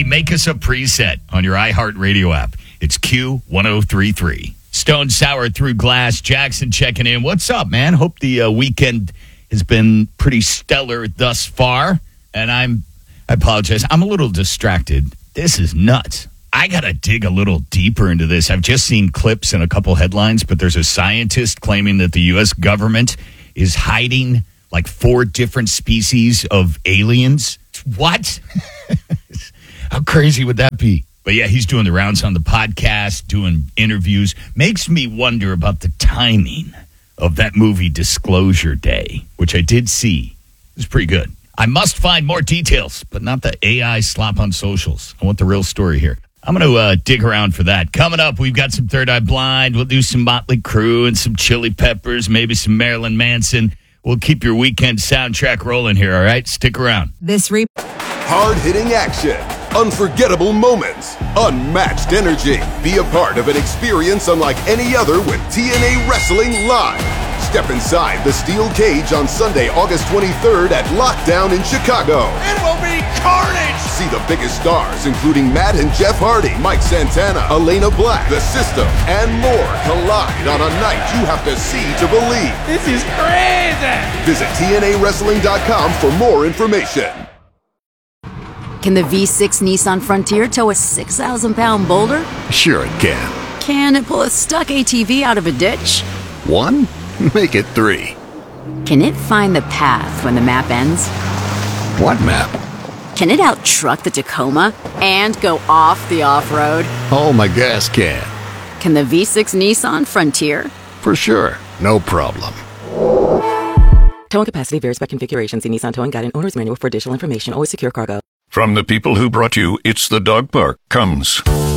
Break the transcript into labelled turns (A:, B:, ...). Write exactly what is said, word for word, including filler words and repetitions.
A: make us a preset on your iHeartRadio app. It's Q ten thirty-three. Stone Sour through glass. Jackson checking in. What's up, man? Hope the uh, weekend has been pretty stellar thus far. And I'm, I apologize. I'm a little distracted. This is nuts. I got to dig a little deeper into this. I've just seen clips and a couple headlines, but there's a scientist claiming that the U S government is hiding like four different species of aliens. What? How crazy would that be? But yeah, he's doing the rounds on the podcast, doing interviews. Makes me wonder about the timing of that movie Disclosure Day, which I did see. It was pretty good. I must find more details, but not the A I slop on socials. I want the real story here. I'm going to uh, dig around for that. Coming up, we've got some Third Eye Blind. We'll do some Motley Crue and some Chili Peppers, maybe some Marilyn Manson. We'll keep your weekend soundtrack rolling here, all right? Stick around.
B: This re-
C: Hard-hitting action, unforgettable moments, unmatched energy. Be a part of an experience unlike any other with T N A Wrestling Live. Step inside the steel cage on Sunday, August twenty-third at Lockdown in Chicago.
D: It will be carnage!
C: See the biggest stars, including Matt and Jeff Hardy, Mike Santana, Elena Black, The System, and more collide on a night you have to see to believe.
D: This is crazy!
C: Visit T N A wrestling dot com for more information.
B: Can the V six Nissan Frontier tow a six thousand pound boulder?
E: Sure it can.
B: Can it pull a stuck A T V out of a ditch?
E: One? Make it three.
B: Can it find the path when the map ends?
E: What map?
B: Can it out-truck the Tacoma and go off the off-road?
E: Oh, my gas can.
B: Can the V six Nissan Frontier?
E: For sure. No problem.
F: Towing capacity varies by configuration. See Nissan Towing Guide and Owner's Manual for additional information. Always secure cargo.
G: From the people who brought you It's the Dog Park comes